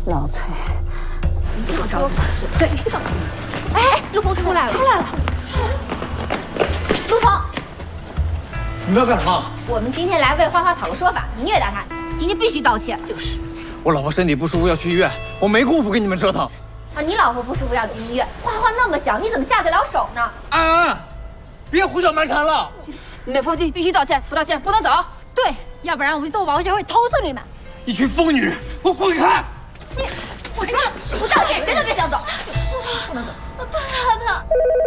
老崔， 你不找法，对，别道歉。哎，陆鹏出来了，出来了。陆鹏， 你们要干什么？ 我们今天来为花花讨个说法，你虐待她，今天必须道歉。就是， 我老婆身体不舒服要去医院，我没工夫跟你们折腾。 啊，你老婆不舒服要进医院，花花那么小，你怎么下得了手呢？ 安，别胡搅蛮缠了。 你们夫妻必须道歉，不道歉不能走。对，要不然我们动物保护协会投诉你们。 一群疯女人，给我滚开！ 你，我说了，不道歉谁都别想走。不能走，我肚子疼。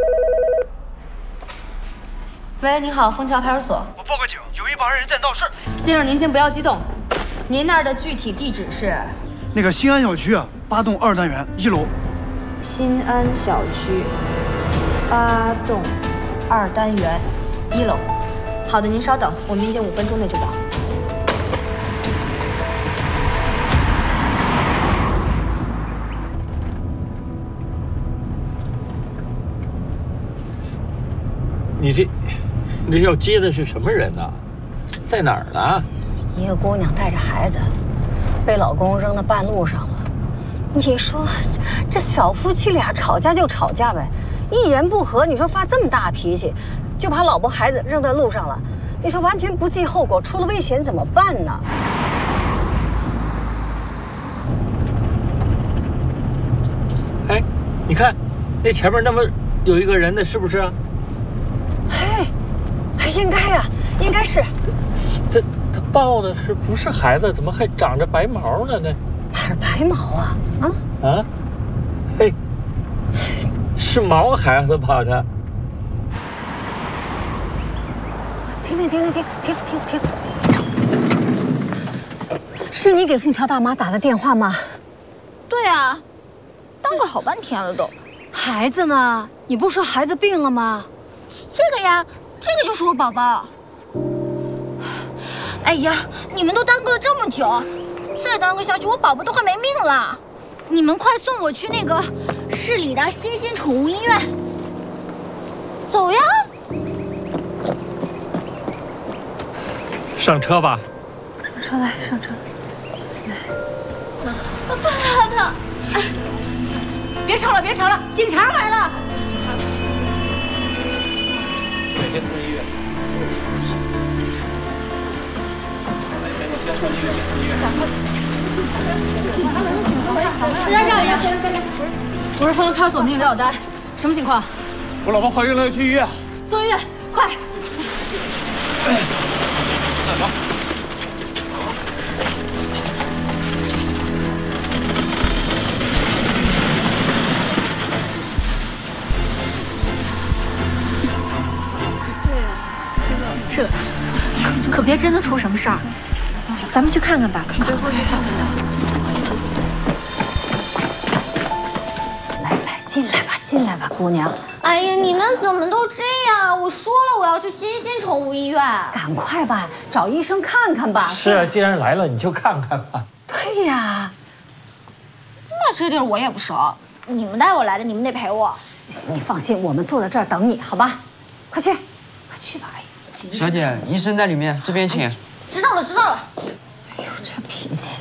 喂，你好，枫桥派出所。 我报个警，有一帮人在闹事。 先生，您先不要激动，您那儿的具体地址是？ 那个新安小区啊，8栋2单元1楼。 新安小区8栋2单元1楼。好的，您稍等，我们民警5分钟内就到。 你这要接的是什么人呢？在哪儿呢？ 一个姑娘带着孩子，被老公扔到半路上了。你说这小夫妻俩吵架就吵架呗，一言不合，你说发这么大脾气，就把老婆孩子扔在路上了，你说完全不计后果，出了危险怎么办呢？ 哎，你看，那前面那么有一个人呢，是不是啊？ 哎，应该呀，应该是。 他抱的是不是孩子？怎么还长着白毛呢？ 哪儿白毛啊？ 啊？嘿，是毛孩子吧？他。 停！是你给枫桥大妈打的电话吗？ 对啊，当个好半天了都。 孩子呢？你不说孩子病了吗？ 这个呀，这个就是我宝宝。哎呀，你们都耽搁了这么久，再耽搁下去，我宝宝都快没命了。你们快送我去那个市里的新兴宠物医院。走呀！ 上车吧。 上车。 我肚子疼。 哎，别吵了，警察来了。 先送医院。 大家让一让。我是枫桥派出所民警刘小丹，什么情况？ 我老婆怀孕了，要去医院。 送医院，快！ 走。 这可别真的出什么事儿，咱们去看看吧。走。 来，进来吧，姑娘。 哎呀，你们怎么都这样？我说了我要去新兴宠物医院。 赶快吧，找医生看看吧。 是啊，既然来了，你就看看吧。 对呀。 那这地儿我也不熟，你们带我来的，你们得陪我。 你放心，我们坐在这儿等你，好吧？快去吧！哎。 小姐，医生在里面，这边请。 知道了。 哎呦，这脾气！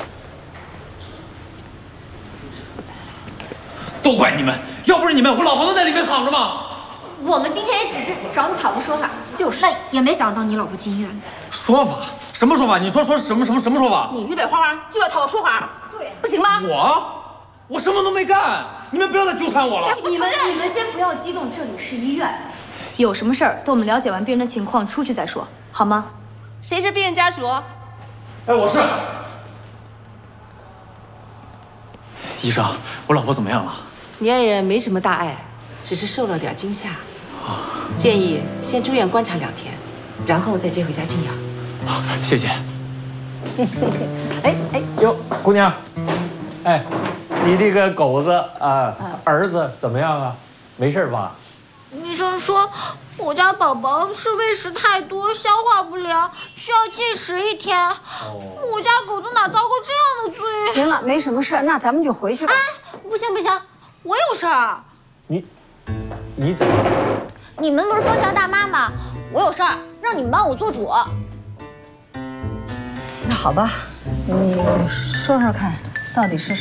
都怪你们，要不是你们，我老婆能在里面躺着吗？ 我们今天也只是找你讨个说法，那也没想到你老婆进医院。 说法？什么说法？你说什么说法？ 你虐待花花就要讨个说法，对，不行吗？ 我什么都没干，你们不要再纠缠我了。 你们先不要激动，这里是医院。有什么事儿，等我们了解完病人的情况出去再说，好吗？谁是病人家属？ 哎，我是。医生，我老婆怎么样了？ 年人没什么大碍，只是受了点惊吓。建议先住院观察2天，然后再接回家静养。 好，谢谢。 哎， 哟，姑娘，哎，你这个狗子啊，儿子怎么样啊？没事吧？ 医生说，我家宝宝是喂食太多，消化不良，需要禁食1天。我家狗子哪遭过这样的罪？ 行了，没什么事，那咱们就回去吧。 哎，不行，我有事儿。 你怎么？ 你们不是枫桥大妈吗？我有事儿，让你们帮我做主。 那好吧，你说说看，到底是